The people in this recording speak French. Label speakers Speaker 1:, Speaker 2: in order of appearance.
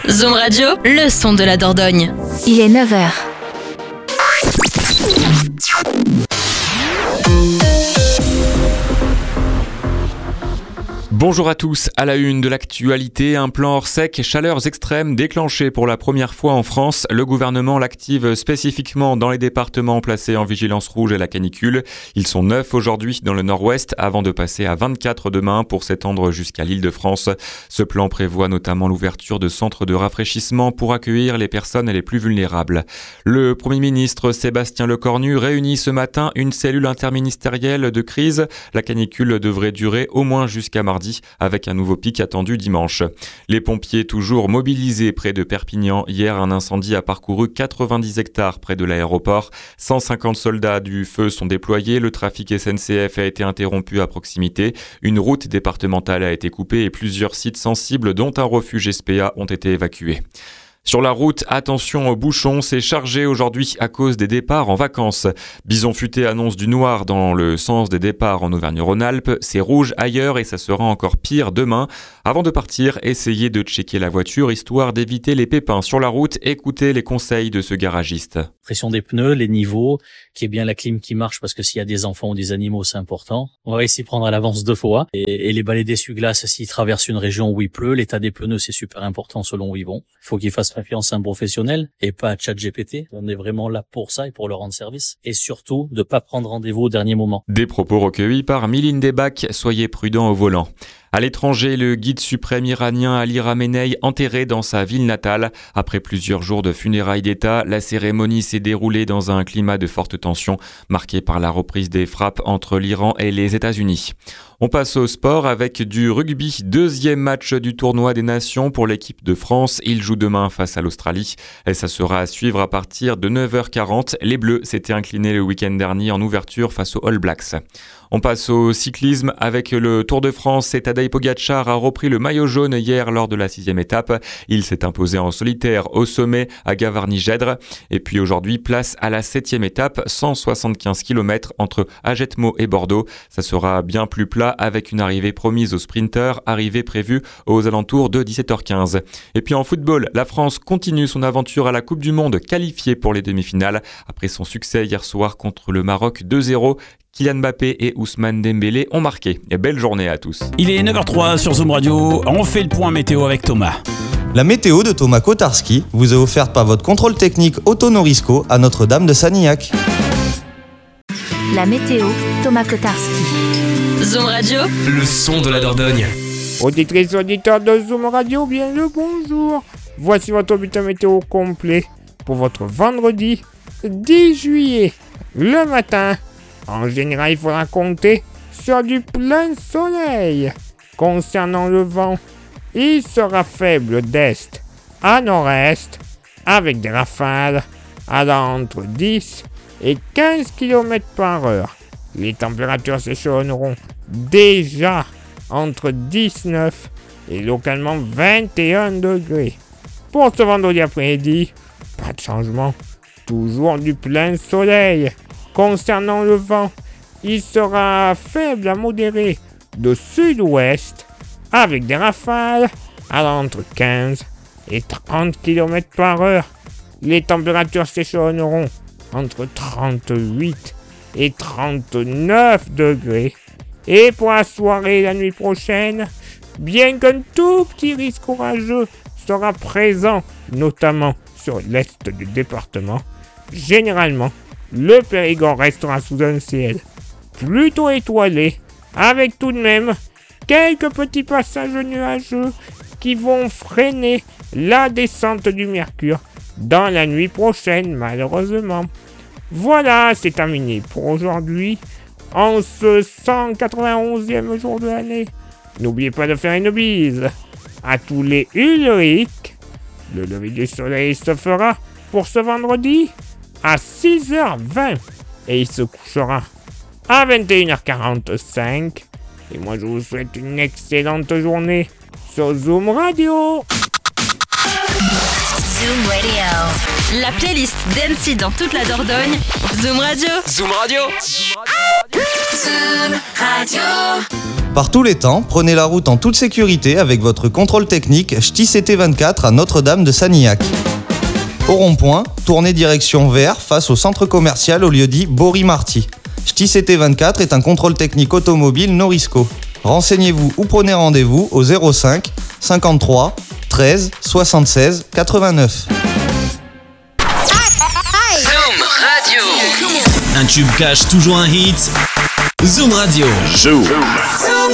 Speaker 1: Zoom Radio, le son de la Dordogne.
Speaker 2: Il est 9h.
Speaker 3: Bonjour à tous, à la une de l'actualité, un plan hors sec, chaleurs extrêmes déclenché pour la première fois en France. Le gouvernement l'active spécifiquement dans les départements placés en vigilance rouge et la canicule. Ils sont 9 aujourd'hui dans le nord-ouest avant de passer à 24 demain pour s'étendre jusqu'à l'Île-de-France. Ce plan prévoit notamment l'ouverture de centres de rafraîchissement pour accueillir les personnes les plus vulnérables. Le Premier ministre Sébastien Lecornu réunit ce matin une cellule interministérielle de crise. La canicule devrait durer au moins jusqu'à mardi, avec un nouveau pic attendu dimanche. Les pompiers toujours mobilisés près de Perpignan. Hier, un incendie a parcouru 90 hectares près de l'aéroport. 150 soldats du feu sont déployés. Le trafic SNCF a été interrompu à proximité. Une route départementale a été coupée et plusieurs sites sensibles, dont un refuge SPA, ont été évacués. Sur la route, attention aux bouchons, c'est chargé aujourd'hui à cause des départs en vacances. Bison Futé annonce du noir dans le sens des départs en Auvergne-Rhône-Alpes, c'est rouge ailleurs et ça sera encore pire demain. Avant de partir, essayez de checker la voiture histoire d'éviter les pépins sur la route, écoutez les conseils de ce garagiste.
Speaker 4: Pression des pneus, les niveaux, qu'il y ait bien la clim qui marche parce que s'il y a des enfants ou des animaux, c'est important. On va essayer de prendre à l'avance 2 fois. Et les balais d'essuie-glace, s'ils traversent une région où il pleut, l'état des pneus, c'est super important selon où ils vont. Il faut qu'ils fassent confiance à un professionnel et pas à ChatGPT. On est vraiment là pour ça et pour leur rendre service. Et surtout, de pas prendre rendez-vous au dernier moment.
Speaker 3: Des propos recueillis par Miline Debak, soyez prudents au volant. À l'étranger, le guide suprême iranien Ali Khamenei enterré dans sa ville natale. Après plusieurs jours de funérailles d'État, la cérémonie s'est déroulée dans un climat de forte tension, marqué par la reprise des frappes entre l'Iran et les États-Unis. On passe au sport avec du rugby. 2e match du tournoi des nations pour l'équipe de France. Il joue demain face à l'Australie et ça sera à suivre à partir de 9h40. Les Bleus s'étaient inclinés le week-end dernier en ouverture face aux All Blacks. On passe au cyclisme avec le Tour de France et Tadej Pogačar a repris le maillot jaune hier lors de la 6e étape. Il s'est imposé en solitaire au sommet à Gavarnie-Gèdre. Et puis aujourd'hui, place à la 7e étape, 175 km entre Agetmo et Bordeaux. Ça sera bien plus plat avec une arrivée promise aux sprinteurs, arrivée prévue aux alentours de 17h15. Et puis en football, la France continue son aventure à la Coupe du Monde, qualifiée pour les demi-finales. Après son succès hier soir contre le Maroc 2-0, Kylian Mbappé et Ousmane Dembélé ont marqué. Et belle journée à tous.
Speaker 5: Il est 9h03 sur Zoom Radio. On fait le point météo avec Thomas.
Speaker 6: La météo de Thomas Kotarski vous est offerte par votre contrôle technique Auto Norisco à Notre-Dame de Sanilhac.
Speaker 2: La météo, Thomas Kotarski.
Speaker 1: Zoom Radio,
Speaker 7: le son de la Dordogne.
Speaker 8: Auditrices, auditeurs de Zoom Radio, bien le bonjour. Voici votre bulletin météo complet pour votre vendredi 10 juillet. Le matin, en général, il faudra compter sur du plein soleil. Concernant le vent, il sera faible d'est à nord-est avec des rafales allant entre 10 et 15 km par heure. Les températures s'échelonneront déjà entre 19 et localement 21 degrés. Pour ce vendredi après-midi, pas de changement, toujours du plein soleil. Concernant le vent, il sera faible à modéré de sud-ouest avec des rafales allant entre 15 et 30 km par heure. Les températures s'échelonneront entre 38 et 39 degrés. Et pour la soirée et la nuit prochaine, bien qu'un tout petit risque orageux sera présent, notamment sur l'est du département, généralement, le Périgord restera sous un ciel plutôt étoilé, avec tout de même quelques petits passages nuageux qui vont freiner la descente du mercure dans la nuit prochaine, malheureusement. Voilà, c'est terminé pour aujourd'hui, en ce 191e jour de l'année. N'oubliez pas de faire une bise à tous les Ulric. Le lever du soleil se fera pour ce vendredi à 6h20 et il se couchera à 21h45. Et moi je vous souhaite une excellente journée sur Zoom Radio.
Speaker 1: Zoom Radio. La playlist d'Annecy dans toute la Dordogne. Zoom Radio.
Speaker 7: Zoom Radio.
Speaker 1: Zoom Radio.
Speaker 6: Par tous les temps, prenez la route en toute sécurité avec votre contrôle technique Ch'ti CT24 à Notre-Dame de Sanilhac. Au rond-point, tournez direction vers face au centre commercial au lieu-dit Bory-Marty. Ch'ti CT24 est un contrôle technique automobile Norisco. Renseignez-vous ou prenez rendez-vous au 05 53 13 76 89.
Speaker 7: Zoom Radio.
Speaker 5: Un tube cache toujours un hit. Zoom Radio.